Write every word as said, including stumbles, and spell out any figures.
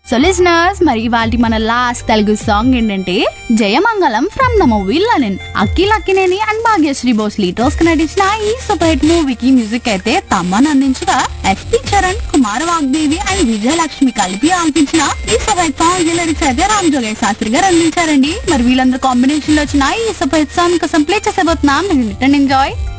So listeners, మరి ఇవాల్టి మన లాస్ట్ తెలుగు సాంగ్ ఏంటంటే జయమంగళం from the movie Lenin. Akhil Akkineni and Bhagyashree భోస్లీ toes కు నటించిన ఈ సూపర్ హిట్ మూవీకి మ్యూజిక్ అయితే తమ్మన్ అందించగా ఎస్పి చరణ్, కుమార్ వాగ్దేవి అండ్ విజయలక్ష్మి కలిపి ఆలపించిన ఈ సూపర్ హిట్ సాంగ్ లిరిక్స్ అయితే రామ్ జోగయ్య శాస్త్రి గారు అందించారండి. మరి వీళ్ళందరూ కాంబినేషన్ లో వచ్చిన ఈ సూపర్ హిట్ సాంగ్ కోసం ప్లే చేసేబోతున్నాం. Return enjoy.